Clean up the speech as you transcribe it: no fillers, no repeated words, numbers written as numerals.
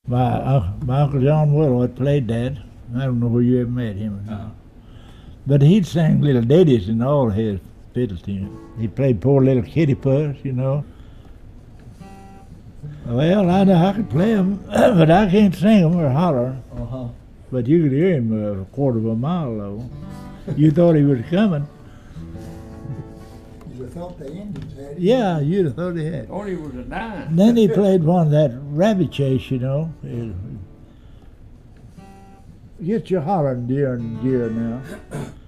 My Uncle John Willowit played that. I don't know where you ever met him or not. But he'd sing little ditties in all his fiddle tunes. He played Poor Little Kitty Puss, you know. Well, I know I could play them, but I can't sing them or holler. Uh-huh. But you could hear him a quarter of a mile, though. You thought he was coming. You'd have thought the Indians had him. Yeah, you'd have thought he had. Thought he was a dime. Then he played one, that rabbit chase, you know. Get your hollering deer in gear now.